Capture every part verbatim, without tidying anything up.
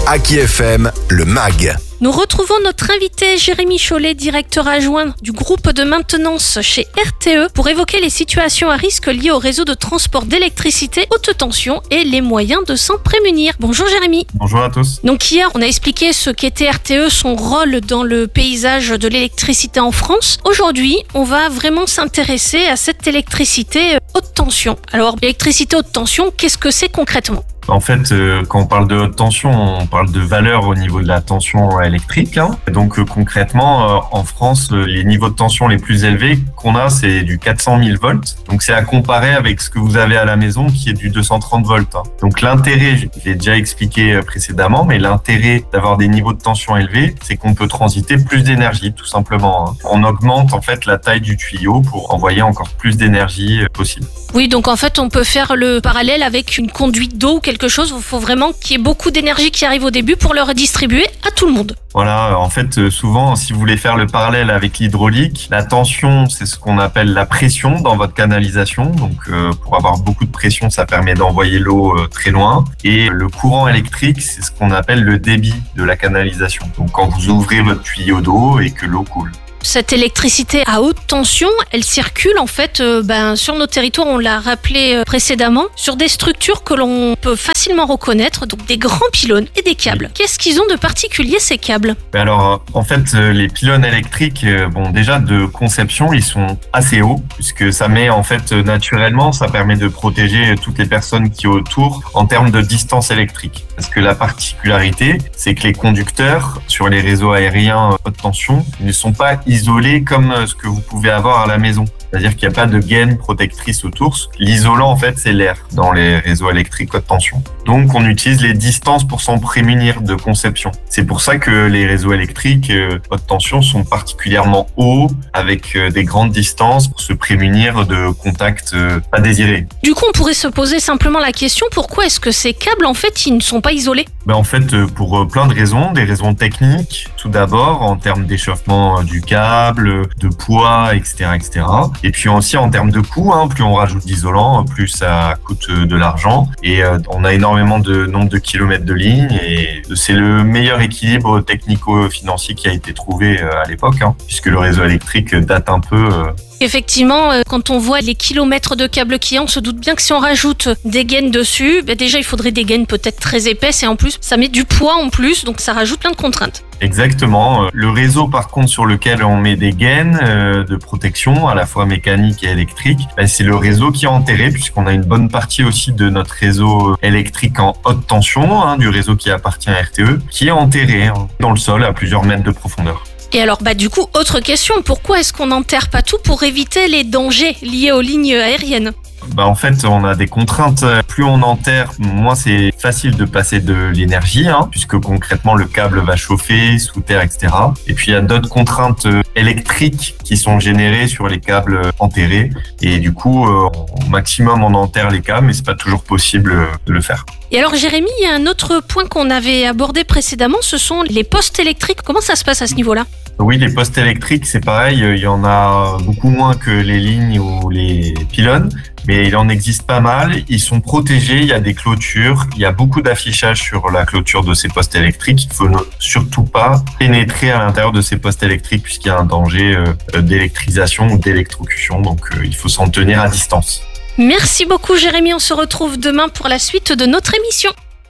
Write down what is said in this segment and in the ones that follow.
Aki F M, le M A G. Nous retrouvons notre invité Jérémy Chollet, directeur adjoint du groupe de maintenance chez R T E, pour évoquer les situations à risque liées au réseau de transport d'électricité haute tension et les moyens de s'en prémunir. Bonjour Jérémy. Bonjour à tous. Donc hier, on a expliqué ce qu'était R T E, son rôle dans le paysage de l'électricité en France. Aujourd'hui, on va vraiment s'intéresser à cette électricité haute tension. Alors, l'électricité haute tension, qu'est-ce que c'est concrètement ? En fait, euh, quand on parle de haute tension, on parle de valeur au niveau de la tension électrique. Hein. Donc euh, concrètement, euh, en France, euh, les niveaux de tension les plus élevés qu'on a, c'est du quatre cent mille volts. Donc c'est à comparer avec ce que vous avez à la maison, qui est du deux cent trente volts. Hein. Donc l'intérêt, je l'ai déjà expliqué précédemment, mais l'intérêt d'avoir des niveaux de tension élevés, c'est qu'on peut transiter plus d'énergie, tout simplement. Hein. On augmente en fait la taille du tuyau pour envoyer encore plus d'énergie possible. Oui, donc en fait, on peut faire le parallèle avec une conduite d'eau ou quelque chose. Il faut vraiment qu'il y ait beaucoup d'énergie qui arrive au début pour le redistribuer à tout le monde. Voilà, en fait, souvent, si vous voulez faire le parallèle avec l'hydraulique, la tension, c'est ce qu'on appelle la pression dans votre canalisation. Donc, euh, pour avoir beaucoup de pression, ça permet d'envoyer l'eau euh, très loin. Et le courant électrique, c'est ce qu'on appelle le débit de la canalisation. Donc, quand vous ouvrez votre tuyau d'eau et que l'eau coule. Cette électricité à haute tension, elle circule en fait euh, ben, sur nos territoires, on l'a rappelé euh, précédemment, sur des structures que l'on peut facilement reconnaître, donc des grands pylônes et des câbles. Qu'est-ce qu'ils ont de particulier ces câbles ? Alors en fait, les pylônes électriques, bon déjà de conception, ils sont assez hauts, puisque ça met en fait naturellement, ça permet de protéger toutes les personnes qui sont autour en termes de distance électrique. Parce que la particularité, c'est que les conducteurs sur les réseaux aériens haute tension ne sont pas isolé comme ce que vous pouvez avoir à la maison. C'est-à-dire qu'il n'y a pas de gaine protectrice autour. L'isolant, en fait, c'est l'air dans les réseaux électriques haute tension. Donc, on utilise les distances pour s'en prémunir de conception. C'est pour ça que les réseaux électriques haute tension sont particulièrement hauts, avec des grandes distances pour se prémunir de contacts pas désirés. Du coup, on pourrait se poser simplement la question, pourquoi est-ce que ces câbles, en fait, ils ne sont pas isolés ? Ben, en fait, pour plein de raisons, des raisons techniques, tout d'abord, en termes d'échauffement du câble, de poids, et cetera, et cetera. Et puis aussi en termes de coût, hein, plus on rajoute d'isolant, plus ça coûte de l'argent. Et euh, on a énormément de nombre de kilomètres de ligne. Et c'est le meilleur équilibre technico-financier qui a été trouvé euh, à l'époque, hein, puisque le réseau électrique date un peu... Euh, Effectivement, quand on voit les kilomètres de câbles qu'il y a, on se doute bien que si on rajoute des gaines dessus, ben déjà il faudrait des gaines peut-être très épaisses et en plus ça met du poids en plus, donc ça rajoute plein de contraintes. Exactement. Le réseau par contre sur lequel on met des gaines euh, de protection, à la fois mécanique et électrique, ben, c'est le réseau qui est enterré puisqu'on a une bonne partie aussi de notre réseau électrique en haute tension, hein, du réseau qui appartient à R T E, qui est enterré hein, dans le sol à plusieurs mètres de profondeur. Et alors, bah du coup, autre question, pourquoi est-ce qu'on n'enterre pas tout pour éviter les dangers liés aux lignes aériennes ? Bah en fait, on a des contraintes. Plus on enterre, moins c'est facile de passer de l'énergie, hein, puisque concrètement le câble va chauffer sous terre, et cetera. Et puis il y a d'autres contraintes électriques qui sont générées sur les câbles enterrés. Et du coup, euh, au maximum, on enterre les câbles, mais c'est pas toujours possible de le faire. Et alors Jérémy, il y a un autre point qu'on avait abordé précédemment, ce sont les postes électriques. Comment ça se passe à ce niveau-là ? Oui, les postes électriques, c'est pareil, il y en a beaucoup moins que les lignes ou les pylônes, mais il en existe pas mal. Ils sont protégés, il y a des clôtures, il y a beaucoup d'affichage sur la clôture de ces postes électriques. Il faut surtout pas pénétrer à l'intérieur de ces postes électriques puisqu'il y a un danger d'électrisation ou d'électrocution, donc il faut s'en tenir à distance. Merci beaucoup Jérémy, on se retrouve demain pour la suite de notre émission.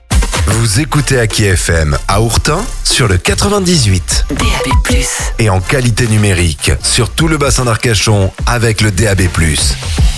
Vous écoutez Aki F M à Ourtin sur le quatre-vingt-dix-huit. D A B plus. Et en qualité numérique sur tout le bassin d'Arcachon avec le D A B plus.